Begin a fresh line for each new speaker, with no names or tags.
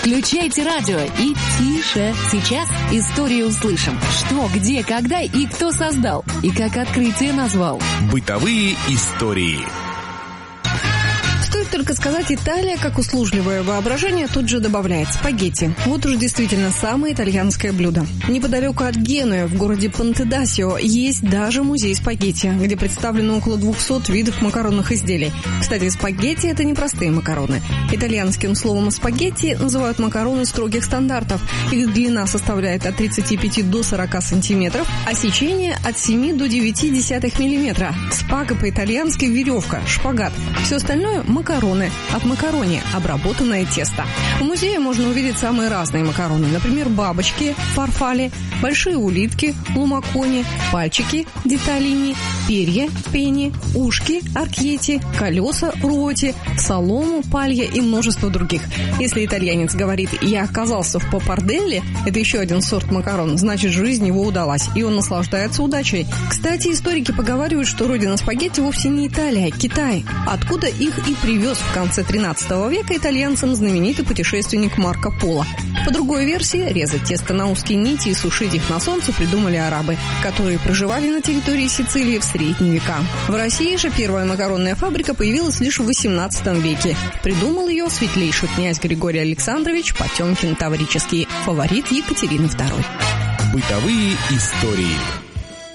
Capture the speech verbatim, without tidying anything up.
Включайте радио и тише. Сейчас историю услышим. Что, где, когда и кто создал. И как открытие назвал.
Бытовые истории.
Стоит только сказать «Италия», как услужливое воображение тут же добавляет спагетти. Вот уж действительно самое итальянское блюдо. Неподалеку от Генуи, в городе Понте-Дасио, есть даже музей спагетти, где представлено около двухсот видов макаронных изделий. Кстати, спагетти – это не простые макароны. Итальянским словом «спагетти» называют макароны строгих стандартов. Их длина составляет от тридцати пяти до сорока сантиметров, а сечение от семи до девяти десятых миллиметра. Спага по-итальянски – веревка, шпагат. Все остальное – макароны. От макарони – обработанное тесто. В музее можно увидеть самые разные макароны. Например, бабочки, фарфали, большие улитки, лумакони, пальчики, деталини, перья, пени, ушки, аркьети, колеса, руоти, солому, палья и множество других. Если итальянец говорит «я оказался в паппарделле», это еще один сорт макарон, значит, жизнь его удалась, и он наслаждается удачей. Кстати, историки поговаривают, что родина спагетти вовсе не Италия, а Китай, откуда их и привез в конце тринадцатого века итальянцам знаменитый путешественник Марко Поло. По другой версии, резать тесто на узкие нити и сушить их на солнце придумали арабы, которые проживали на территории Сицилии в средние века. В России же первая макаронная фабрика появилась лишь в восемнадцатом веке. Придумал ее светлейший князь Григорий Александрович Потемкин Таврический, фаворит Екатерины второй.
Бытовые истории.